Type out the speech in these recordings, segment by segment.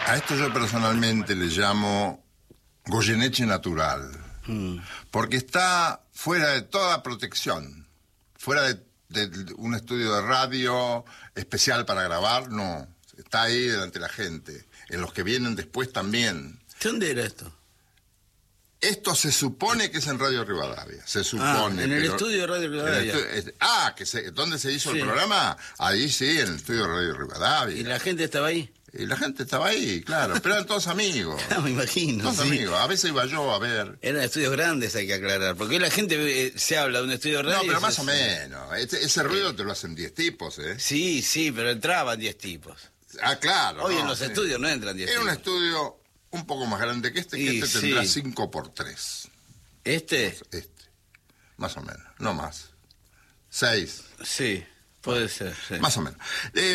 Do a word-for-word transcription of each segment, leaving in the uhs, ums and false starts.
A esto yo personalmente le llamo Goyeneche natural, mm. porque está fuera de toda protección, fuera de, de, de un estudio de radio especial para grabar, no, está ahí delante de la gente, en los que vienen después también. ¿Dónde era esto? Esto se supone que es en Radio Rivadavia, se supone. Ah, en el pero, estudio de Radio Rivadavia. Estu- ah, que se, ¿dónde se hizo sí. el programa? Ahí sí, en el estudio de Radio Rivadavia. ¿Y la gente estaba ahí? Y la gente estaba ahí, claro, pero eran todos amigos. No, me imagino. Todos sí. amigos, a veces iba yo a ver. Eran estudios grandes, hay que aclarar, porque la gente eh, se habla de un estudio de radio. No, pero más es, o menos. Este, ese ruido te lo hacen diez tipos, ¿eh? Sí, sí, pero entraban diez tipos. Ah, claro. Hoy no, en los sí. estudios no entran diez Era tipos. un estudio un poco más grande que este, que Y, este tendrá sí. cinco por tres. ¿Este? Este, más o menos, no más. seis. Sí, puede ser. Sí. Más o menos.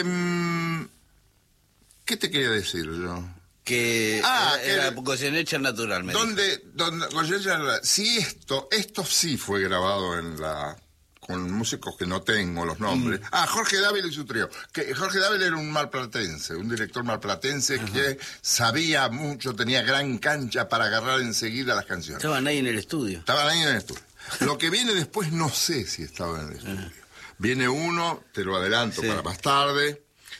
Eh, ¿Qué te quería decir yo? Que Ah, era, que- era Goyeneche natural. ¿Dónde, dónde Goyeneche, si esto, esto sí fue grabado en la, con músicos que no tengo los nombres. Mm. Ah, Jorge Dávila y su trío. Que Jorge Dávila era un marplatense, un director marplatense uh-huh. que sabía mucho, tenía gran cancha para agarrar enseguida las canciones. Estaban ahí en el estudio. Estaban ahí en el estudio. Lo que viene después no sé si estaba en el estudio. Uh-huh. Viene uno, te lo adelanto sí. para más tarde,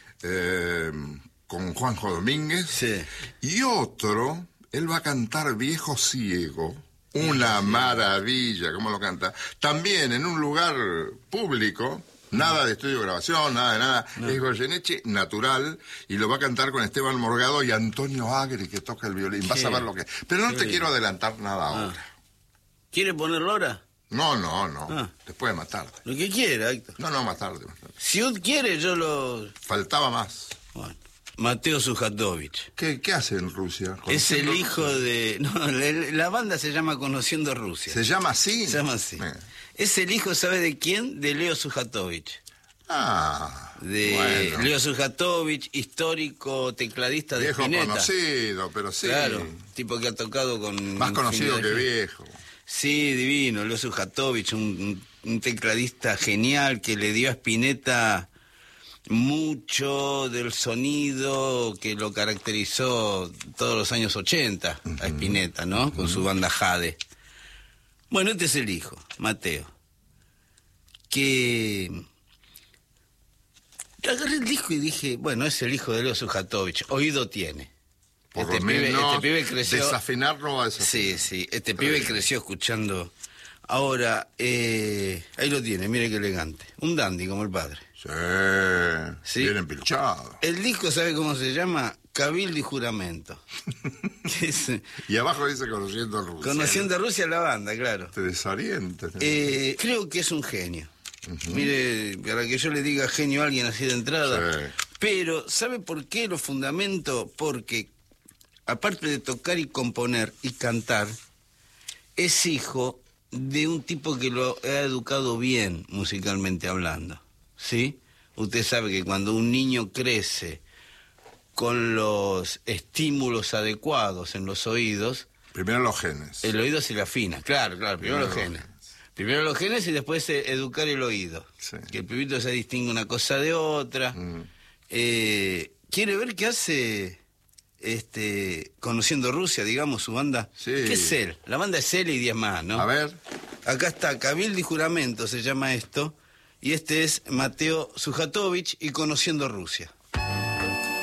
eh, con Juanjo Domínguez, sí. y otro, él va a cantar Viejo Ciego, una sí. maravilla, como lo canta, también en un lugar público, nada de estudio de grabación, nada de nada, no. es Goyeneche natural, y lo va a cantar con Esteban Morgado y Antonio Agri, que toca el violín, vas a ver lo que... Pero no Qué te bien. quiero adelantar nada ah. ahora. ¿Quiere ponerlo ahora? No, no, no, ah. después más tarde. Lo que quiera, Héctor. No, no, más tarde, más tarde. Si usted quiere, yo lo... Faltaba más. Bueno. Mateo Sujatovich. ¿Qué, qué hace en Rusia? Es el hijo de... No, la, la banda se llama Conociendo Rusia. ¿Se llama así? Se llama así. Eh. Es el hijo, ¿sabe de quién? De Leo Sujatovich. Ah, de bueno. Leo Sujatovich, histórico tecladista de viejo Spinetta. Conocido, pero sí. Claro, tipo que ha tocado con... Más conocido que viejo. Sí, divino, Leo Sujatovich, un, un tecladista genial que le dio a Spinetta mucho del sonido que lo caracterizó todos los años ochenta, uh-huh. a Spinetta, ¿no? Uh-huh. Con su banda Jade. Bueno, este es el hijo, Mateo, que... Yo agarré el disco y dije, bueno, es el hijo de Leo Sujatovich, oído tiene. Por este, lo pibe, menos este pibe creció... desafinar no va a desafinar. Sí, sí, este pibe creció escuchando... Ahora, eh, ahí lo tiene, mire qué elegante. Un dandy como el padre. Sí, ¿Sí? bien empilchado. El disco, ¿sabe cómo se llama? Cabildo y Juramento. es, y abajo dice Conociendo Rusia. Conociendo Rusia la banda, claro. Te desorienta. Eh, creo que es un genio. Uh-huh. Mire, para que yo le diga genio a alguien así de entrada. Sí. Pero, ¿sabe por qué lo fundamento? Porque, aparte de tocar y componer y cantar, es hijo de un tipo que lo ha educado bien, musicalmente hablando, ¿sí? Usted sabe que cuando un niño crece con los estímulos adecuados en los oídos... Primero los genes. El oído se le afina, claro, claro, primero, primero los genes. genes. Primero los genes y después educar el oído. Sí. Que el pibito se distingue una cosa de otra. Mm. Eh, ¿Quiere ver qué hace... Este, Conociendo Rusia, digamos, su banda? Sí. ¿Qué es él? La banda es él y diez más, ¿no? A ver. Acá está, Cabildo y Juramento se llama esto, y este es Mateo Sujatovich y Conociendo Rusia.